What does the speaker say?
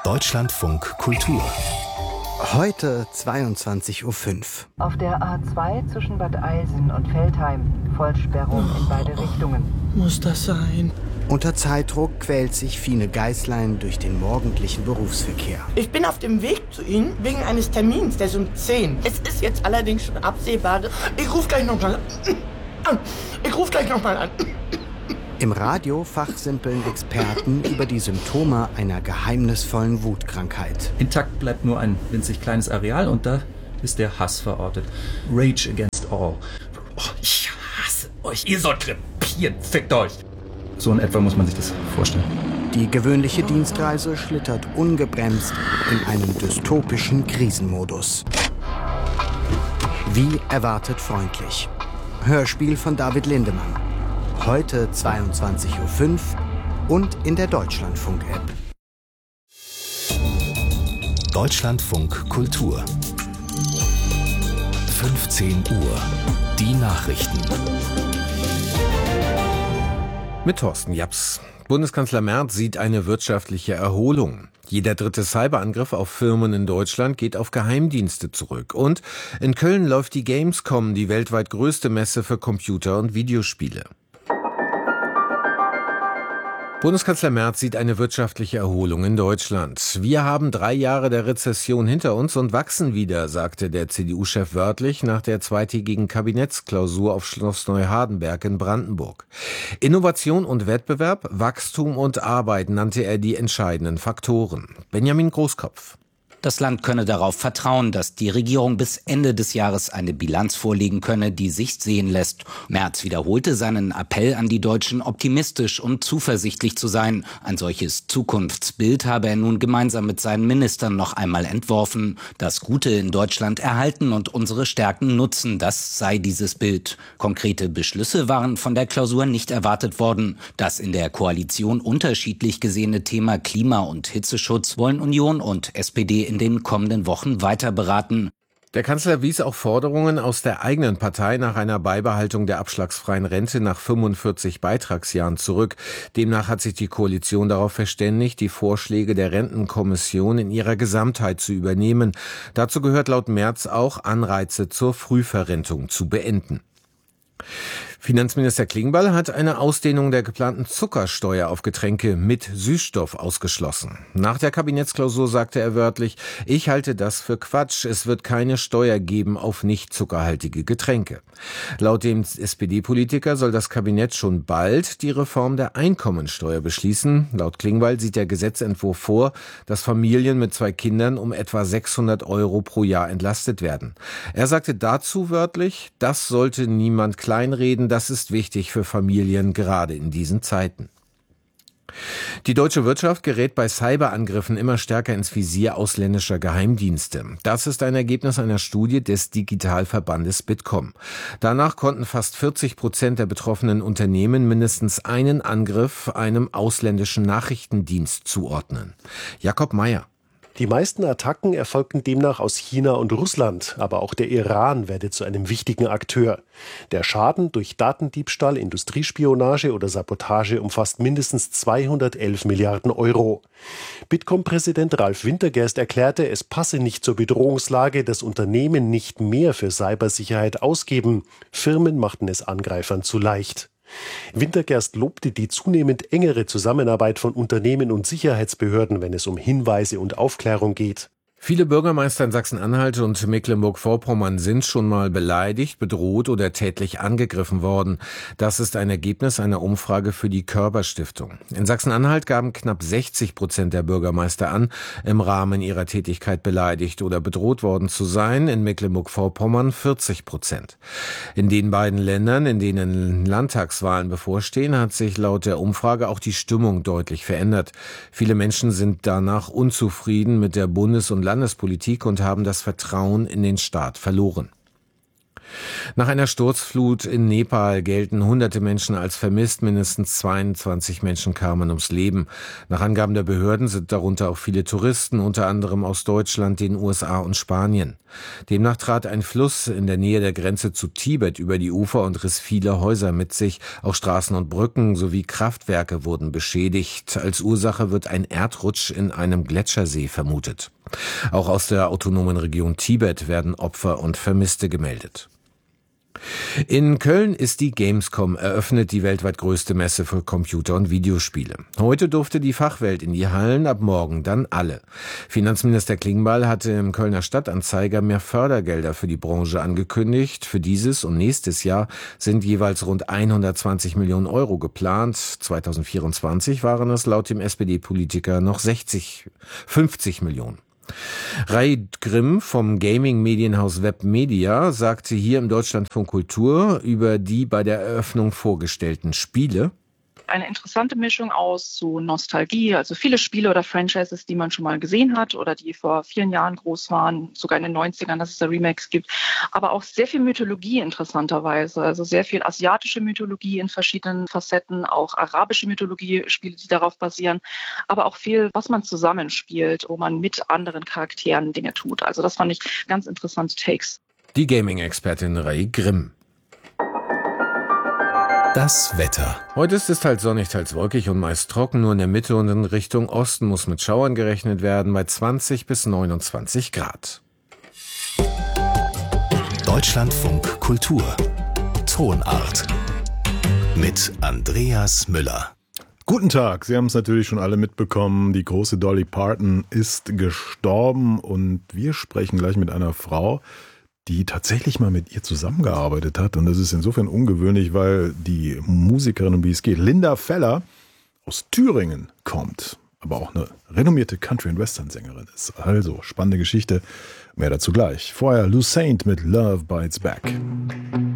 Deutschlandfunk Kultur. Heute 22:05 Uhr. Auf der A2 zwischen Bad Eilsen und Veltheim. Vollsperrung in beide Richtungen. Muss das sein? Unter Zeitdruck quält sich Fine Geißlein durch den morgendlichen Berufsverkehr. Ich bin auf dem Weg zu Ihnen wegen eines Termins, der ist um 10. Es ist jetzt allerdings schon absehbar. Ich rufe gleich nochmal an. Im Radio fachsimpeln Experten über die Symptome einer geheimnisvollen Wutkrankheit. Intakt bleibt nur ein winzig kleines Areal und da ist der Hass verortet. Rage against all. Oh, ich hasse euch. Ihr sollt krepieren. Fickt euch. So in etwa muss man sich das vorstellen. Die gewöhnliche Dienstreise schlittert ungebremst in einen dystopischen Krisenmodus. Wie erwartet freundlich. Hörspiel von David Lindemann. Heute 22:05 Uhr und in der Deutschlandfunk-App. Deutschlandfunk Kultur. 15 Uhr. Die Nachrichten. Mit Thorsten Japs. Bundeskanzler Merz sieht eine wirtschaftliche Erholung. Jeder dritte Cyberangriff auf Firmen in Deutschland geht auf Geheimdienste zurück. Und in Köln läuft die Gamescom, die weltweit größte Messe für Computer- und Videospiele. Bundeskanzler Merz sieht eine wirtschaftliche Erholung in Deutschland. Wir haben 3 Jahre der Rezession hinter uns und wachsen wieder, sagte der CDU-Chef wörtlich nach der zweitägigen Kabinettsklausur auf Schloss Neuhardenberg in Brandenburg. Innovation und Wettbewerb, Wachstum und Arbeit nannte er die entscheidenden Faktoren. Benjamin Großkopf. Das Land könne darauf vertrauen, dass die Regierung bis Ende des Jahres eine Bilanz vorlegen könne, die sich sehen lässt. Merz wiederholte seinen Appell an die Deutschen, optimistisch und zuversichtlich zu sein. Ein solches Zukunftsbild habe er nun gemeinsam mit seinen Ministern noch einmal entworfen. Das Gute in Deutschland erhalten und unsere Stärken nutzen, das sei dieses Bild. Konkrete Beschlüsse waren von der Klausur nicht erwartet worden. Das in der Koalition unterschiedlich gesehene Thema Klima- und Hitzeschutz wollen Union und SPD in den kommenden Wochen weiter beraten. Der Kanzler wies auch Forderungen aus der eigenen Partei nach einer Beibehaltung der abschlagsfreien Rente nach 45 Beitragsjahren zurück. Demnach hat sich die Koalition darauf verständigt, die Vorschläge der Rentenkommission in ihrer Gesamtheit zu übernehmen. Dazu gehört laut Merz auch, Anreize zur Frühverrentung zu beenden. Finanzminister Klingbeil hat eine Ausdehnung der geplanten Zuckersteuer auf Getränke mit Süßstoff ausgeschlossen. Nach der Kabinettsklausur sagte er wörtlich, ich halte das für Quatsch, es wird keine Steuer geben auf nicht zuckerhaltige Getränke. Laut dem SPD-Politiker soll das Kabinett schon bald die Reform der Einkommensteuer beschließen. Laut Klingbeil sieht der Gesetzentwurf vor, dass Familien mit 2 Kindern um etwa 600 € pro Jahr entlastet werden. Er sagte dazu wörtlich, das sollte niemand kleinreden, das ist wichtig für Familien, gerade in diesen Zeiten. Die deutsche Wirtschaft gerät bei Cyberangriffen immer stärker ins Visier ausländischer Geheimdienste. Das ist ein Ergebnis einer Studie des Digitalverbandes Bitkom. Danach konnten fast 40% der betroffenen Unternehmen mindestens einen Angriff einem ausländischen Nachrichtendienst zuordnen. Jakob Mayer. Die meisten Attacken erfolgten demnach aus China und Russland, aber auch der Iran werde zu einem wichtigen Akteur. Der Schaden durch Datendiebstahl, Industriespionage oder Sabotage umfasst mindestens 211 Milliarden €. Bitkom-Präsident Ralf Wintergerst erklärte, es passe nicht zur Bedrohungslage, dass Unternehmen nicht mehr für Cybersicherheit ausgeben. Firmen machten es Angreifern zu leicht. Wintergerst lobte die zunehmend engere Zusammenarbeit von Unternehmen und Sicherheitsbehörden, wenn es um Hinweise und Aufklärung geht. Viele Bürgermeister in Sachsen-Anhalt und Mecklenburg-Vorpommern sind schon mal beleidigt, bedroht oder tätlich angegriffen worden. Das ist ein Ergebnis einer Umfrage für die Körber-Stiftung. In Sachsen-Anhalt gaben knapp 60% der Bürgermeister an, im Rahmen ihrer Tätigkeit beleidigt oder bedroht worden zu sein. In Mecklenburg-Vorpommern 40%. In den beiden Ländern, in denen Landtagswahlen bevorstehen, hat sich laut der Umfrage auch die Stimmung deutlich verändert. Viele Menschen sind danach unzufrieden mit der Bundes- und Landespolitik und haben das Vertrauen in den Staat verloren. Nach einer Sturzflut in Nepal gelten hunderte Menschen als vermisst. Mindestens 22 Menschen kamen ums Leben. Nach Angaben der Behörden sind darunter auch viele Touristen, unter anderem aus Deutschland, den USA und Spanien. Demnach trat ein Fluss in der Nähe der Grenze zu Tibet über die Ufer und riss viele Häuser mit sich. Auch Straßen und Brücken sowie Kraftwerke wurden beschädigt. Als Ursache wird ein Erdrutsch in einem Gletschersee vermutet. Auch aus der autonomen Region Tibet werden Opfer und Vermisste gemeldet. In Köln ist die Gamescom eröffnet, die weltweit größte Messe für Computer- und Videospiele. Heute durfte die Fachwelt in die Hallen, ab morgen dann alle. Finanzminister Klingbeil hatte im Kölner Stadtanzeiger mehr Fördergelder für die Branche angekündigt. Für dieses und nächstes Jahr sind jeweils rund 120 Millionen Euro geplant. 2024 waren es laut dem SPD-Politiker noch 50 Millionen. Ray Grimm vom Gaming-Medienhaus Webmedia sagte hier im Deutschlandfunk Kultur über die bei der Eröffnung vorgestellten Spiele: Eine interessante Mischung aus so Nostalgie, also viele Spiele oder Franchises, die man schon mal gesehen hat oder die vor vielen Jahren groß waren, sogar in den 90ern, dass es da Remakes gibt, aber auch sehr viel Mythologie interessanterweise, also sehr viel asiatische Mythologie in verschiedenen Facetten, auch arabische Mythologie, Spiele, die darauf basieren, aber auch viel, was man zusammenspielt, wo man mit anderen Charakteren Dinge tut. Also das fand ich ganz interessante Takes. Die Gaming-Expertin Ray Grimm. Das Wetter. Heute ist es teils sonnig, teils wolkig und meist trocken. Nur in der Mitte und in Richtung Osten muss mit Schauern gerechnet werden bei 20 bis 29 Grad. Deutschlandfunk Kultur. Tonart. Mit Andreas Müller. Guten Tag, Sie haben es natürlich schon alle mitbekommen. Die große Dolly Parton ist gestorben und wir sprechen gleich mit einer Frau, die tatsächlich mal mit ihr zusammengearbeitet hat. Und das ist insofern ungewöhnlich, weil die Musikerin, um die es geht, Linda Feller, aus Thüringen kommt, aber auch eine renommierte Country- und Western-Sängerin ist. Also, spannende Geschichte. Mehr dazu gleich. Vorher Lou Saint mit Love Bites Back.